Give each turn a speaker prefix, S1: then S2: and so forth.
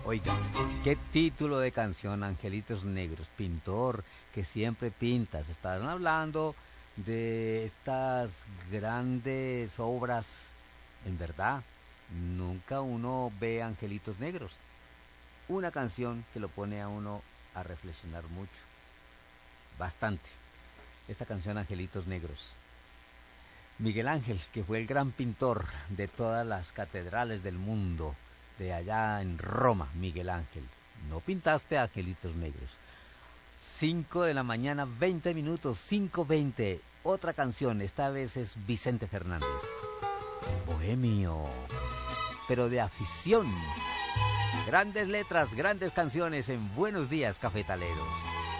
S1: Oiga, qué título de canción, Angelitos Negros, pintor que siempre pintas. Están hablando de estas grandes obras. En verdad, nunca uno ve Angelitos Negros. Una canción que lo pone a uno a reflexionar mucho, bastante. Esta canción, Angelitos Negros. Miguel Ángel, que fue el gran pintor de todas las catedrales del mundo, de allá en Roma, Miguel Ángel. No pintaste Angelitos Negros. 5 de la mañana, 20 minutos, 5:20. Otra canción, esta vez es Vicente Fernández. Bohemio, pero de afición. Grandes letras, grandes canciones en Buenos Días, Cafetaleros.